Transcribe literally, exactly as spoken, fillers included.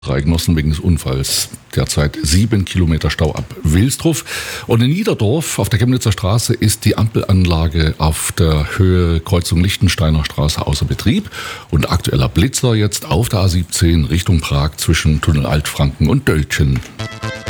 Drei Genossen wegen des Unfalls. Derzeit sieben Kilometer Stau ab Wilsdruff. Und in Niederdorf auf der Chemnitzer Straße ist die Ampelanlage auf der Höhe Kreuzung Lichtensteiner Straße außer Betrieb. Und aktueller Blitzer jetzt auf der A siebzehn Richtung Prag zwischen Tunnel Altfranken und Döltschen.